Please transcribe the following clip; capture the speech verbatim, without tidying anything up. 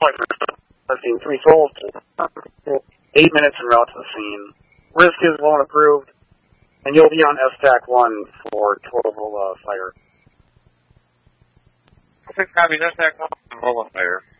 I've seen three souls. Eight minutes en route to the scene. Risk is loan approved, and you'll be on S T A C one for total uh, fire. Okay, copy. S T A C one, roll fire.